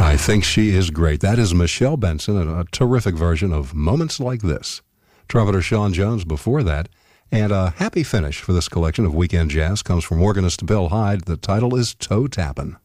I think she is great. That is Michelle Benson in a terrific version of Moments Like This. Trumpeter Sean Jones before that. And a happy finish for this collection of weekend jazz comes from organist Bill Hyde. The title is Toe Tappin'.